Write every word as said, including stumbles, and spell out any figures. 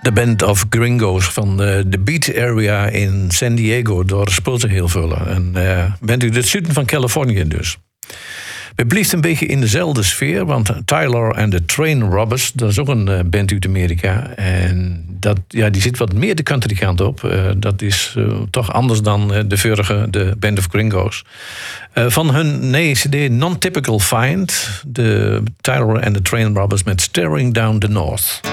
De Band of Gringos van de, de Beat Area in San Diego. Daar speelt ze heel veel. En uh, bent u het zuiden van Californië dus. We blijven een beetje in dezelfde sfeer, want Tyler and the Train Robbers, dat is ook een uh, band uit Amerika. En dat, ja, die zit wat meer de country kant op. Uh, dat is uh, toch anders dan uh, de vorige, de Band of Gringos. Uh, van hun nieuwe C D Non-Typical Find, de Tyler and the Train Robbers met Staring Down the North.